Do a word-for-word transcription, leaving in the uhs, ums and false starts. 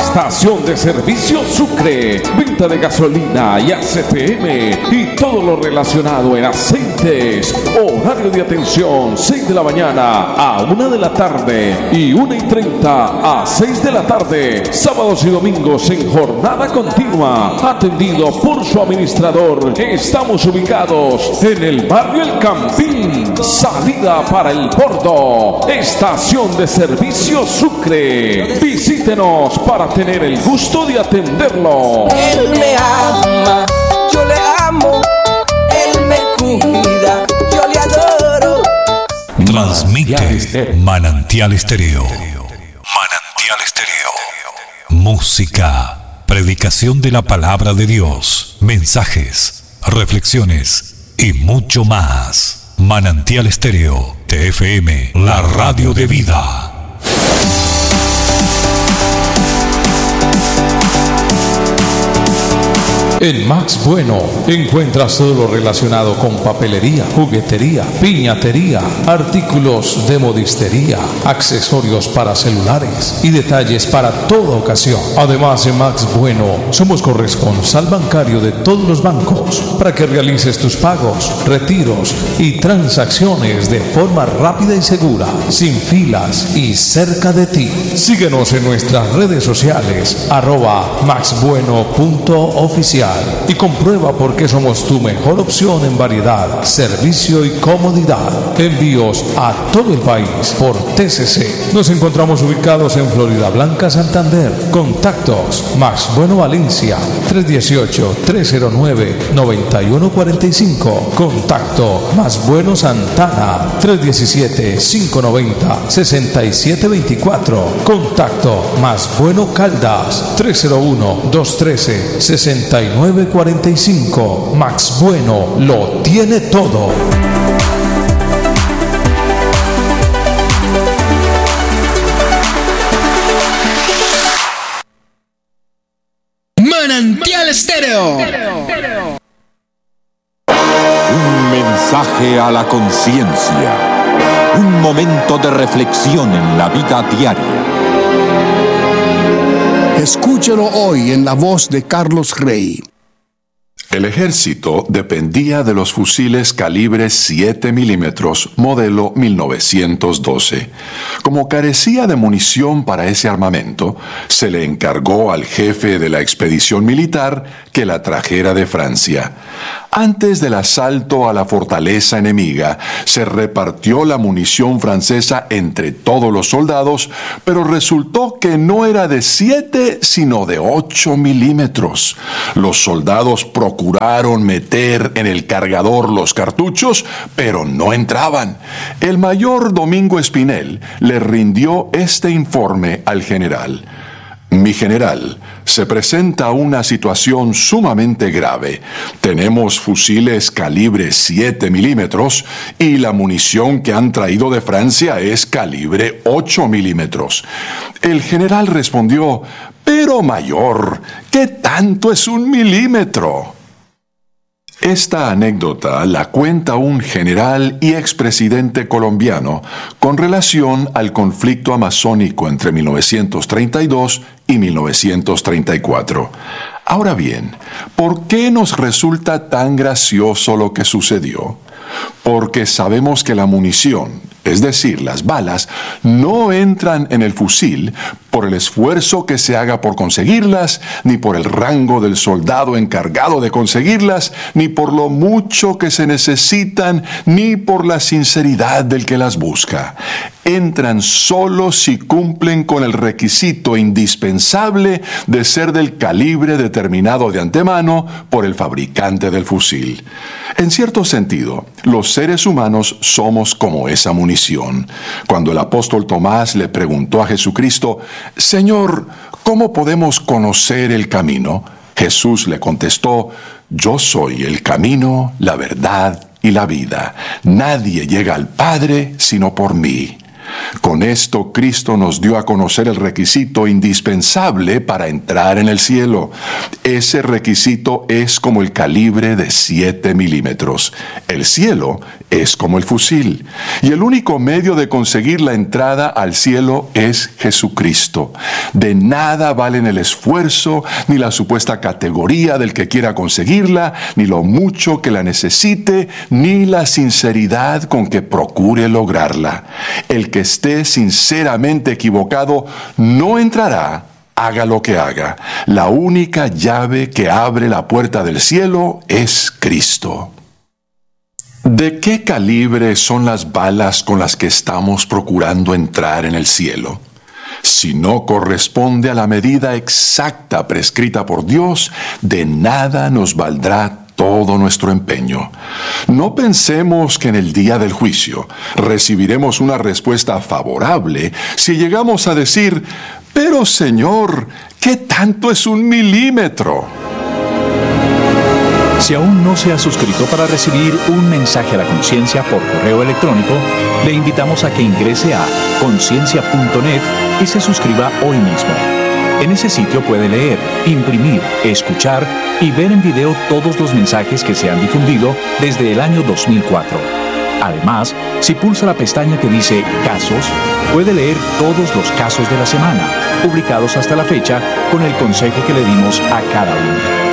Estación de Servicio Sucre, venta de gasolina y A C P M y todo lo relacionado en aceites. Horario de atención seis de la mañana a una de la tarde y una y treinta a seis de la tarde. Sábados y domingos en jornada continua, atendido por su administrador. Estamos ubicados en el barrio El Campín, salida para El Bordo. Estación de Servicio Sucre. Visítenos para tener el gusto de atenderlo. Él me ama, yo le amo, él me cuida, yo le adoro. Transmite Manantial Estéreo. Manantial Estéreo. Música, predicación de la palabra de Dios, mensajes, reflexiones y mucho más. Manantial Estéreo, T F M, la radio de vida. En Max Bueno encuentras todo lo relacionado con papelería, juguetería, piñatería, artículos de modistería, accesorios para celulares y detalles para toda ocasión. Además, en Max Bueno somos corresponsal bancario de todos los bancos para que realices tus pagos, retiros y transacciones de forma rápida y segura, sin filas y cerca de ti. Síguenos en nuestras redes sociales, arroba maxbueno.oficial. Y comprueba por qué somos tu mejor opción en variedad, servicio y comodidad. Envíos a todo el país por T C C. Nos encontramos ubicados en Florida Blanca, Santander. Contactos: Max Bueno Valencia, tres uno ocho, tres cero nueve, nueve uno cuatro cinco. Contacto: Más Bueno Santana, tres uno siete, cinco nueve cero, seis siete dos cuatro. Contacto: Más Bueno Caldas, tres cero uno, dos uno tres, seis nueve cuatro cinco. Max Bueno lo tiene todo. Manantial Estéreo. Un mensaje a la conciencia. Un momento de reflexión en la vida diaria. Escúchelo hoy en la voz de Carlos Rey. El ejército dependía de los fusiles calibre siete milímetros modelo mil novecientos doce. Como carecía de munición para ese armamento, se le encargó al jefe de la expedición militar que la trajera de Francia. Antes del asalto a la fortaleza enemiga, se repartió la munición francesa entre todos los soldados, pero resultó que no era de siete, sino de ocho milímetros. Los soldados procuraron meter en el cargador los cartuchos, pero no entraban. El mayor Domingo Espinel le rindió este informe al general. Mi general, se presenta una situación sumamente grave. Tenemos fusiles calibre siete milímetros y la munición que han traído de Francia es calibre ocho milímetros. El general respondió: pero mayor, ¿qué tanto es un milímetro? Esta anécdota la cuenta un general y expresidente colombiano con relación al conflicto amazónico entre mil novecientos treinta y dos y mil novecientos treinta y cuatro. Ahora bien, ¿por qué nos resulta tan gracioso lo que sucedió? Porque sabemos que la munición, es decir, las balas, no entran en el fusil por el esfuerzo que se haga por conseguirlas, ni por el rango del soldado encargado de conseguirlas, ni por lo mucho que se necesitan, ni por la sinceridad del que las busca. Entran solo si cumplen con el requisito indispensable de ser del calibre determinado de antemano por el fabricante del fusil. En cierto sentido, los seres humanos somos como esa munición. Cuando el apóstol Tomás le preguntó a Jesucristo: Señor, ¿cómo podemos conocer el camino? Jesús le contestó: Yo soy el camino, la verdad y la vida. Nadie llega al Padre sino por mí. Con esto Cristo nos dio a conocer el requisito indispensable para entrar en el cielo. Ese requisito es como el calibre de siete milímetros. El cielo es como el fusil. Y el único medio de conseguir la entrada al cielo es Jesucristo. De nada valen el esfuerzo, ni la supuesta categoría del que quiera conseguirla, ni lo mucho que la necesite, ni la sinceridad con que procure lograrla. El que esté sinceramente equivocado no entrará, haga lo que haga. La única llave que abre la puerta del cielo es Cristo. ¿De qué calibre son las balas con las que estamos procurando entrar en el cielo? Si no corresponde a la medida exacta prescrita por Dios, de nada nos valdrá todo nuestro empeño. No pensemos que en el día del juicio recibiremos una respuesta favorable si llegamos a decir: pero Señor, ¿qué tanto es un milímetro? Si aún no se ha suscrito para recibir un mensaje a la conciencia por correo electrónico, le invitamos a que ingrese a conciencia punto net y se suscriba hoy mismo. En ese sitio puede leer, imprimir, escuchar y ver en video todos los mensajes que se han difundido desde el año dos mil cuatro. Además, si pulsa la pestaña que dice Casos, puede leer todos los casos de la semana, publicados hasta la fecha, con el consejo que le dimos a cada uno.